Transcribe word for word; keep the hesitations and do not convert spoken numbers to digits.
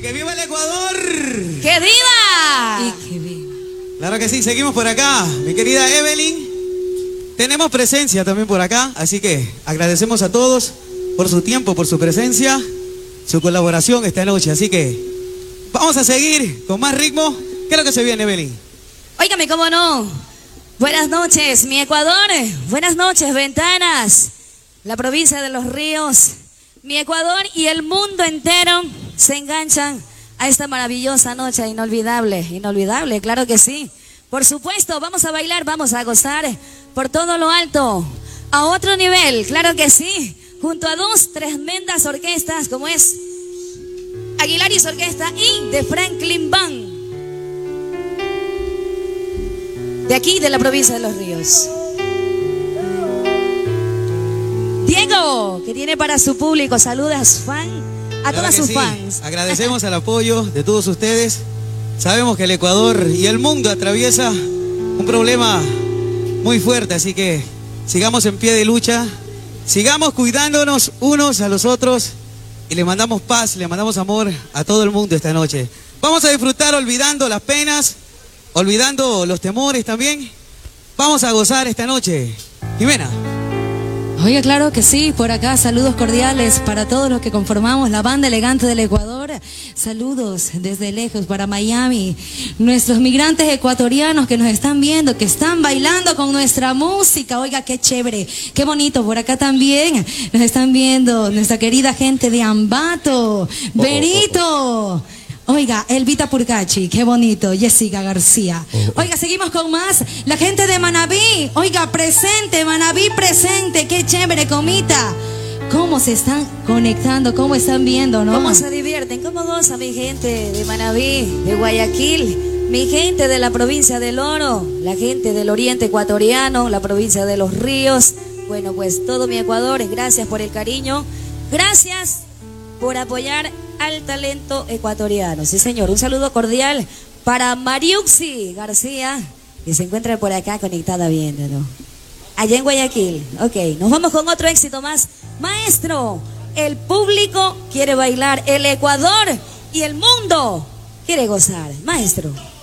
que viva el Ecuador. ¡Que viva! Y que viva. Claro que sí, seguimos por acá. Mi querida Evelyn, tenemos presencia también por acá, así que agradecemos a todos por su tiempo, por su presencia, su colaboración esta noche. Así que vamos a seguir con más ritmo. ¿Qué es lo que se viene, Evelyn? Óigame, cómo no. Buenas noches, mi Ecuador. Buenas noches, Ventanas. La provincia de Los Ríos. Mi Ecuador y el mundo entero se enganchan a esta maravillosa noche inolvidable. Inolvidable, claro que sí. Por supuesto, vamos a bailar, vamos a gozar por todo lo alto. A otro nivel, claro que sí. Junto a dos tremendas orquestas como es Aguilaris Orquesta y de Franklin Band. De aquí, de la provincia de Los Ríos. Diego, que tiene para su público, saludas fan, a Claro todas que sus sí. fans. Agradecemos el apoyo de todos ustedes. Sabemos que el Ecuador y el mundo atraviesa un problema muy fuerte, así que sigamos en pie de lucha, sigamos cuidándonos unos a los otros y le mandamos paz, le mandamos amor a todo el mundo esta noche. Vamos a disfrutar olvidando las penas, olvidando los temores también. Vamos a gozar esta noche. Jimena. Oiga, claro que sí, por acá saludos cordiales para todos los que conformamos la banda elegante del Ecuador. Saludos desde lejos para Miami. Nuestros migrantes ecuatorianos que nos están viendo, que están bailando con nuestra música. Oiga, qué chévere, qué bonito. Por acá también nos están viendo nuestra querida gente de Ambato, Berito. Oiga, Elvita Purcachi, qué bonito, Jessica García. Oiga, seguimos con más. La gente de Manabí, oiga, presente, Manabí presente, qué chévere, comita. ¿Cómo se están conectando? ¿Cómo están viendo, no? ¿Cómo se divierten? ¿Cómo goza mi gente de Manabí, de Guayaquil? Mi gente de la provincia del Oro, la gente del oriente ecuatoriano, la provincia de Los Ríos. Bueno, pues todo mi Ecuador, gracias por el cariño. Gracias por apoyar al talento ecuatoriano. Sí, señor. Un saludo cordial para Mariuxi García, que se encuentra por acá conectada viéndolo. Allá en Guayaquil. Ok, nos vamos con otro éxito más. Maestro, el público quiere bailar, el Ecuador y el mundo quiere gozar. Maestro.